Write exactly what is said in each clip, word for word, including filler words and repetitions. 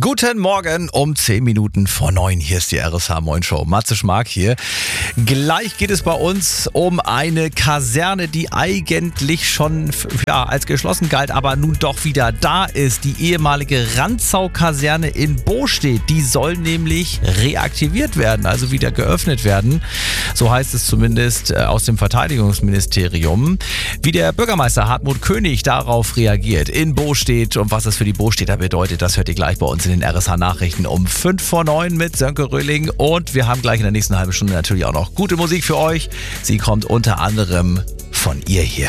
Guten Morgen um zehn Minuten vor neun. Hier ist die R S H Moin Show. Matze Schmark hier. Gleich geht es bei uns um eine Kaserne, die eigentlich schon ja, als geschlossen galt, aber nun doch wieder da ist. Die ehemalige Rantzau-Kaserne in Bostedt. Die soll nämlich reaktiviert werden, also wieder geöffnet werden. So heißt es zumindest aus dem Verteidigungsministerium. Wie der Bürgermeister Hartmut König darauf reagiert in Bostedt und was das für die Bostädter bedeutet, das hört ihr gleich bei uns in den R S H-Nachrichten um fünf vor neun mit Sönke Röhling. Und wir haben gleich in der nächsten halben Stunde natürlich auch noch gute Musik für euch. Sie kommt unter anderem von ihr hier.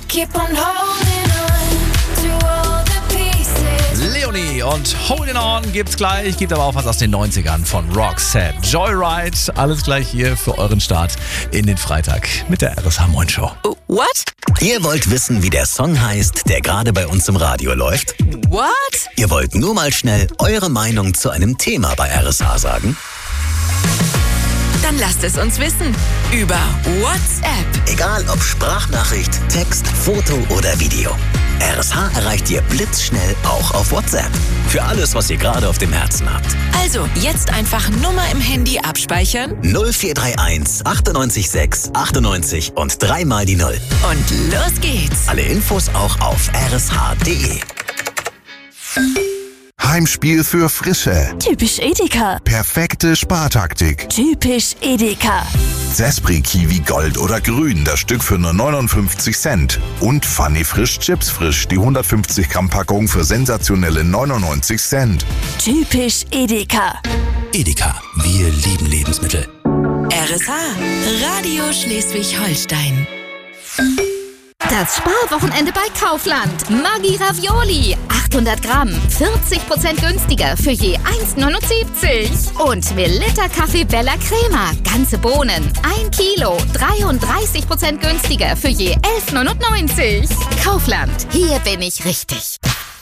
Leonie und Holding On gibt's gleich. Gibt aber auch was aus den neunzigern von Roxette. Joyride, alles gleich hier für euren Start in den Freitag mit der R S H Moin Show. What? Ihr wollt wissen, wie der Song heißt, der gerade bei uns im Radio läuft? What? Ihr wollt nur mal schnell eure Meinung zu einem Thema bei R S H sagen? Dann lasst es uns wissen. Über WhatsApp. Egal ob Sprachnachricht, Text, Foto oder Video. R S H erreicht ihr blitzschnell auch auf WhatsApp. Für alles, was ihr gerade auf dem Herzen habt. Also, jetzt einfach Nummer im Handy abspeichern. null vier drei eins achtundneunzig sechs achtundneunzig und dreimal die Null. Und los geht's. Alle Infos auch auf r s h punkt d e. Heimspiel für Frische. Typisch Edeka. Perfekte Spartaktik. Typisch Edeka. Zespri Kiwi Gold oder Grün, das Stück für nur neunundfünfzig Cent. Und Funny Frisch Chips Frisch, die hundertfünfzig Gramm Packung für sensationelle neunundneunzig Cent. Typisch Edeka. Edeka, wir lieben Lebensmittel. R S H, Radio Schleswig-Holstein. Das Sparwochenende bei Kaufland. Maggi Ravioli. achthundert Gramm. vierzig Prozent günstiger für je eins neunundsiebzig. Und Melitta Kaffee Bella Crema. Ganze Bohnen. ein Kilo. dreiunddreißig Prozent günstiger für je elf neunundneunzig. Kaufland. Hier bin ich richtig.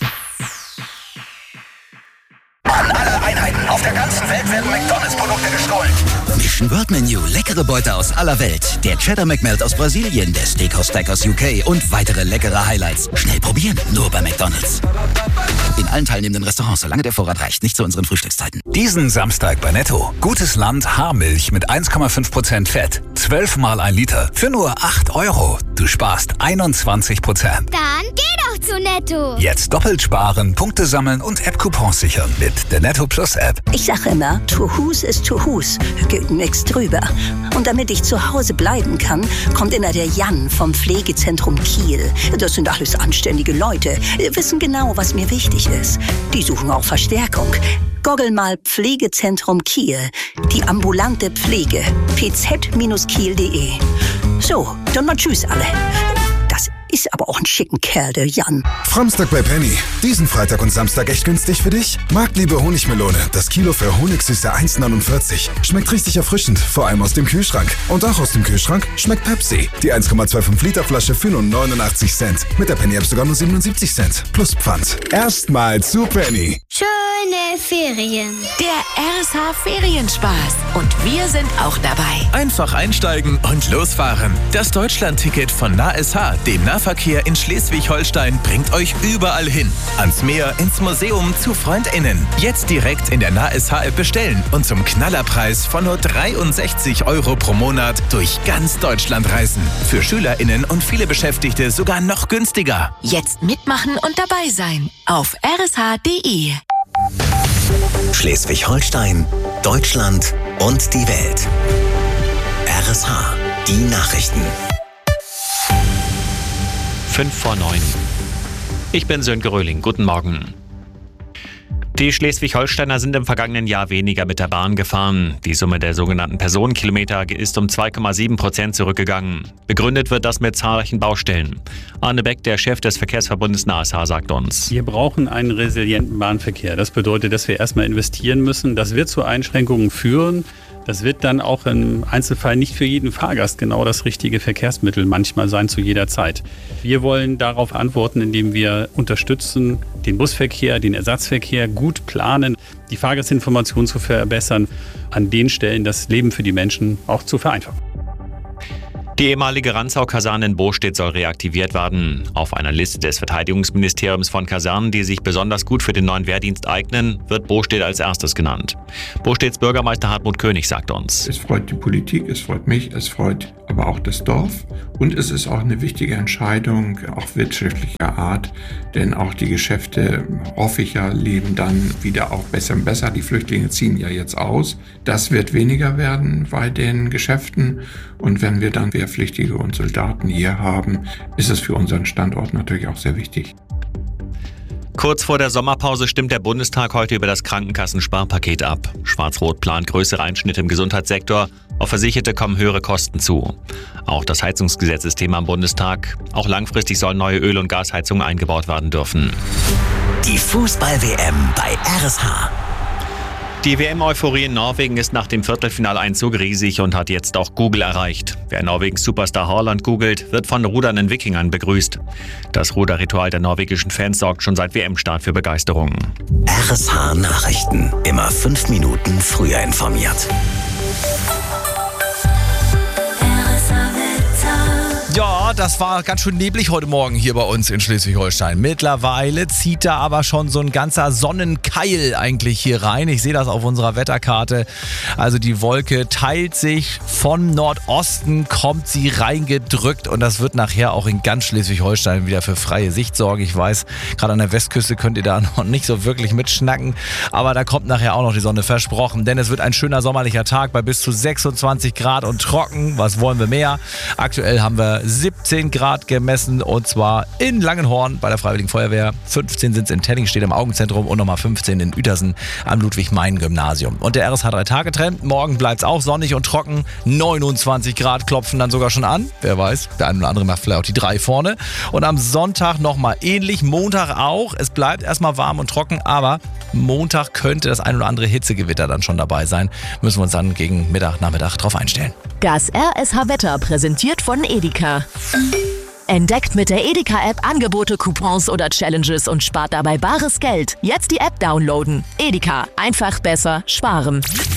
An alle Einheiten auf der ganzen Welt werden McDonalds-Produkte gestohlen. Mission World Menu, leckere Beute aus aller Welt. Der Cheddar McMelt aus Brasilien, der Steakhouse Stack aus U K und weitere leckere Highlights. Schnell probieren, nur bei McDonalds. In allen teilnehmenden Restaurants, solange der Vorrat reicht, nicht zu unseren Frühstückszeiten. Diesen Samstag bei Netto. Gutes Land Haarmilch mit eins Komma fünf Prozent Fett. zwölf mal ein Liter. Für nur acht Euro. Du sparst einundzwanzig Prozent. Dann geh doch zu Netto. Jetzt doppelt sparen, Punkte sammeln und App-Coupons sichern mit der Netto Plus App. Ich sag immer, to Hus ist to Hus. Geht nix drüber. Und damit ich zu Hause bleiben kann, kommt immer der Jan vom Pflegezentrum Kiel. Das sind alles anständige Leute, wissen genau, was mir wichtig ist. Die suchen auch Verstärkung. Goggel mal Pflegezentrum Kiel. Die ambulante Pflege. p z kiel punkt d e. So, dann mal tschüss alle. Das ist aber auch ein schicken Kerl, der Jan. Framstag bei Penny. Diesen Freitag und Samstag echt günstig für dich? Marktliebe Honigmelone. Das Kilo für Honigsüße eins neunundvierzig. Schmeckt richtig erfrischend, vor allem aus dem Kühlschrank. Und auch aus dem Kühlschrank schmeckt Pepsi. Die eins Komma fünfundzwanzig Liter Flasche für nur neunundachtzig Cent. Mit der Penny App sogar nur siebenundsiebzig Cent. Plus Pfand. Erstmal zu Penny. Schöne Ferien. Der R S H Ferienspaß. Und wir sind auch dabei. Einfach einsteigen und losfahren. Das Deutschland-Ticket von NahSH, dem Nahverkehr in Schleswig-Holstein, bringt euch überall hin. Ans Meer, ins Museum, zu FreundInnen. Jetzt direkt in der NahSH-App bestellen und zum Knallerpreis von nur dreiundsechzig Euro pro Monat durch ganz Deutschland reisen. Für SchülerInnen und viele Beschäftigte sogar noch günstiger. Jetzt mitmachen und dabei sein. Auf r s h punkt d e. Schleswig-Holstein, Deutschland und die Welt. R S H, die Nachrichten. Fünf vor neun. Ich bin Sönke Röhling. Guten Morgen. Die Schleswig-Holsteiner sind im vergangenen Jahr weniger mit der Bahn gefahren. Die Summe der sogenannten Personenkilometer ist um zwei Komma sieben Prozent zurückgegangen. Begründet wird das mit zahlreichen Baustellen. Arne Beck, der Chef des Verkehrsverbundes NahSH, sagt uns: Wir brauchen einen resilienten Bahnverkehr. Das bedeutet, dass wir erstmal investieren müssen. Das wird zu Einschränkungen führen. Das wird dann auch im Einzelfall nicht für jeden Fahrgast genau das richtige Verkehrsmittel manchmal sein zu jeder Zeit. Wir wollen darauf antworten, indem wir unterstützen, den Busverkehr, den Ersatzverkehr gut planen, die Fahrgastinformation zu verbessern, an den Stellen das Leben für die Menschen auch zu vereinfachen. Die ehemalige Rantzau-Kaserne in Bostedt soll reaktiviert werden. Auf einer Liste des Verteidigungsministeriums von Kasernen, die sich besonders gut für den neuen Wehrdienst eignen, wird Bostedt als erstes genannt. Bostedts Bürgermeister Hartmut König sagt uns: Es freut die Politik, es freut mich, es freut aber auch das Dorf. Und es ist auch eine wichtige Entscheidung, auch wirtschaftlicher Art. Denn auch die Geschäfte, hoffe ich ja, leben dann wieder auch besser und besser. Die Flüchtlinge ziehen ja jetzt aus. Das wird weniger werden bei den Geschäften. Und wenn wir dann Wehrpflichtige und Soldaten hier haben, ist es für unseren Standort natürlich auch sehr wichtig. Kurz vor der Sommerpause stimmt der Bundestag heute über das Krankenkassensparpaket ab. Schwarz-Rot plant größere Einschnitte im Gesundheitssektor. Auf Versicherte kommen höhere Kosten zu. Auch das Heizungsgesetz ist Thema im Bundestag. Auch langfristig sollen neue Öl- und Gasheizungen eingebaut werden dürfen. Die Fußball-W M bei R S H. Die W M-Euphorie in Norwegen ist nach dem Viertelfinaleinzug riesig und hat jetzt auch Google erreicht. Wer Norwegens Superstar Haaland googelt, wird von rudernden Wikingern begrüßt. Das Ruderritual der norwegischen Fans sorgt schon seit W M-Start für Begeisterung. R S H Nachrichten. Immer fünf Minuten früher informiert. Ja, das war ganz schön neblig heute Morgen hier bei uns in Schleswig-Holstein. Mittlerweile zieht da aber schon so ein ganzer Sonnenkeil eigentlich hier rein. Ich sehe das auf unserer Wetterkarte. Also die Wolke teilt sich von Nordosten, kommt sie reingedrückt und das wird nachher auch in ganz Schleswig-Holstein wieder für freie Sicht sorgen. Ich weiß, gerade an der Westküste könnt ihr da noch nicht so wirklich mitschnacken, aber da kommt nachher auch noch die Sonne, versprochen. Denn es wird ein schöner sommerlicher Tag bei bis zu sechsundzwanzig Grad und trocken. Was wollen wir mehr? Aktuell haben wir siebzehn Grad gemessen und zwar in Langenhorn bei der Freiwilligen Feuerwehr. fünfzehn sind es in Tenning, steht im Augenzentrum und nochmal fünfzehn in Uetersen am Ludwig-Meinen-Gymnasium. Und der R S H drei Tage Trend, morgen bleibt es auch sonnig und trocken. neunundzwanzig Grad klopfen dann sogar schon an. Wer weiß, der eine oder andere macht vielleicht auch die drei vorne. Und am Sonntag nochmal ähnlich, Montag auch. Es bleibt erstmal warm und trocken, aber Montag könnte das ein oder andere Hitzegewitter dann schon dabei sein. Müssen wir uns dann gegen Mittag, Nachmittag drauf einstellen. Das R S H-Wetter präsentiert von Edeka. Entdeckt mit der Edeka-App Angebote, Coupons oder Challenges und spart dabei bares Geld. Jetzt die App downloaden. Edeka. Einfach besser sparen.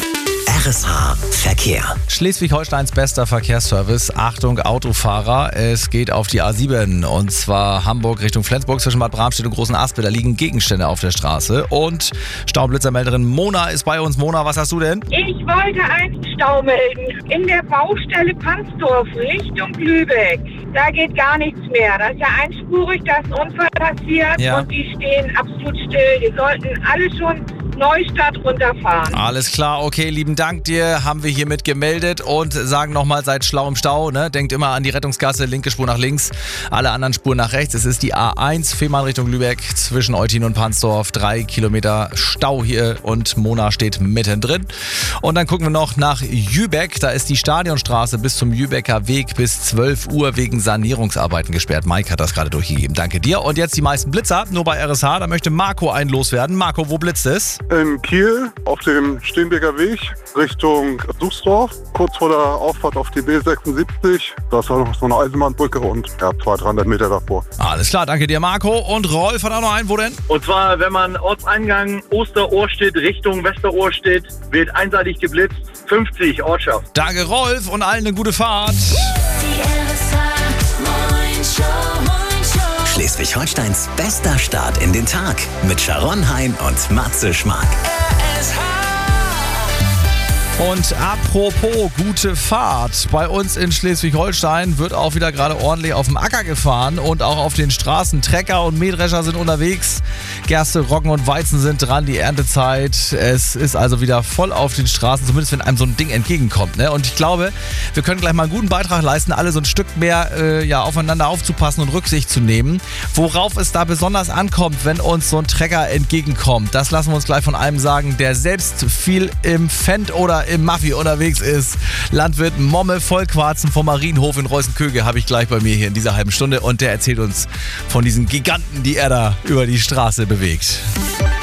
R S H Verkehr. Schleswig-Holsteins bester Verkehrsservice. Achtung, Autofahrer. Es geht auf die A sieben und zwar Hamburg Richtung Flensburg zwischen Bad Bramstedt und Großen Aspe. Da liegen Gegenstände auf der Straße. Und Staublitzermelderin Mona ist bei uns. Mona, was hast du denn? Ich wollte einen Stau melden. In der Baustelle Pansdorf Richtung Lübeck. Da geht gar nichts mehr. Da ist ja einspurig, da ist ein Unfall passiert ja. Und die stehen absolut still. Die sollten alle schon Neustadt runterfahren. Alles klar, okay, lieben Dank dir, haben wir hiermit gemeldet und sagen nochmal, seid schlau im Stau, ne? Denkt immer an die Rettungsgasse, linke Spur nach links, alle anderen Spuren nach rechts. Es ist die A eins, Fehmarn Richtung Lübeck, zwischen Eutin und Pansdorf, drei Kilometer Stau hier und Mona steht mittendrin. Und dann gucken wir noch nach Jübeck, da ist die Stadionstraße bis zum Jübecker Weg bis zwölf Uhr wegen Sanierungsarbeiten gesperrt. Mike hat das gerade durchgegeben, danke dir. Und jetzt die meisten Blitzer, nur bei R S H, da möchte Marco einen loswerden. Marco, wo blitzt es? In Kiel auf dem Steenbeker Weg Richtung Suchsdorf, kurz vor der Auffahrt auf die B sechsundsiebzig. Da ist noch so eine Eisenbahnbrücke und ja, zweihundert, dreihundert Meter davor. Alles klar, danke dir Marco. Und Rolf hat auch noch einen, wo denn? Und zwar, wenn man Ortseingang Osterohrstedt Richtung Westerohrstedt, wird einseitig geblitzt, fünfzig Ortschaft. Danke Rolf und allen eine gute Fahrt. Schleswig-Holsteins bester Start in den Tag mit Sharon Hein und Matze Schmark. Und apropos gute Fahrt, bei uns in Schleswig-Holstein wird auch wieder gerade ordentlich auf dem Acker gefahren und auch auf den Straßen. Trecker und Mähdrescher sind unterwegs, Gerste, Roggen und Weizen sind dran, die Erntezeit. Es ist also wieder voll auf den Straßen, zumindest wenn einem so ein Ding entgegenkommt. Ne? Und ich glaube, wir können gleich mal einen guten Beitrag leisten, alle so ein Stück mehr äh, ja, aufeinander aufzupassen und Rücksicht zu nehmen. Worauf es da besonders ankommt, wenn uns so ein Trecker entgegenkommt, das lassen wir uns gleich von einem sagen, der selbst viel im Fendt oder im Maffi unterwegs ist. Landwirt Momme Vollquarzen vom Marienhof in Reußenköge habe ich gleich bei mir hier in dieser halben Stunde und der erzählt uns von diesen Giganten, die er da über die Straße bewegt.